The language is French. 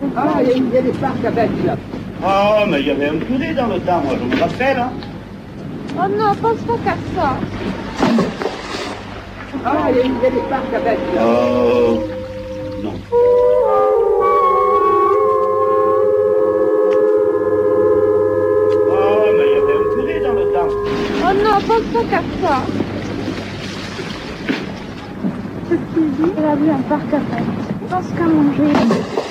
Ah, il y a des parcs à bêtes, là. Oh, mais il y avait un curé dans le temps, moi, je me rappelle, hein. Oh non, pense pas qu'à ça. Ah, il y a des parcs à bêtes, là. Oh, non. Oh, mais il y avait un curé dans le temps. Oh non, pense pas qu'à ça. Ce qu'il dit, il a vu un parc à bêtes. Je pense qu'à manger.